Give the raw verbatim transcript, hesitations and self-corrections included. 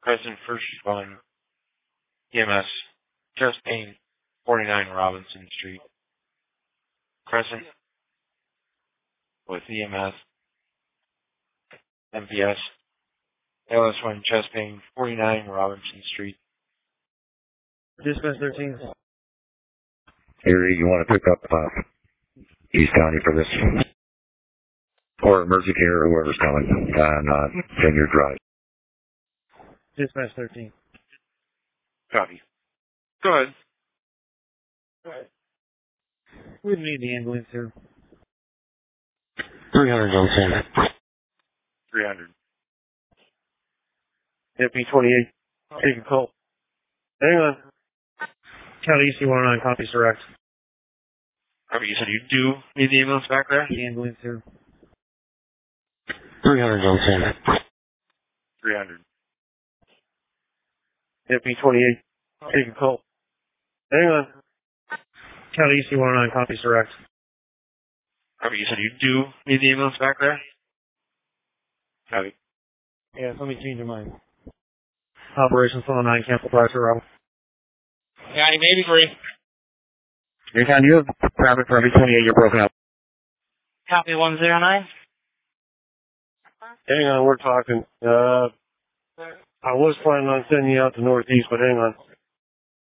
Crescent First Responder, E M S, chest pain, forty-nine Robinson Street. Crescent with E M S, M P S, L S one chest pain, forty-nine Robinson Street. Dispatch thirteen. Erie, you want to pick up uh, East County for this? Or emergency care or whoever's coming on uh, ten-year drive. Dispatch thirteen. Copy. Go ahead. Go ahead. We need the ambulance here. three hundred on center. three hundred. F B twenty-eight. Take a call. Hang on. County E C one oh nine, copy, direct. Copy, you said you do need the ambulance back there? The ambulance here. three hundred on center. three hundred. F B twenty-eight. Take a call. Hang on. County E C one oh nine, copy, direct. Copy, you said you do need the ambulance back there? Copy. Yeah, let me change your mind. Operations one oh nine, cancel price or County, maybe three. Your time, you have traffic for every twenty-eight, you're broken up. Copy one zero nine. Hang on, we're talking. Uh, I was planning on sending you out to Northeast, but hang on.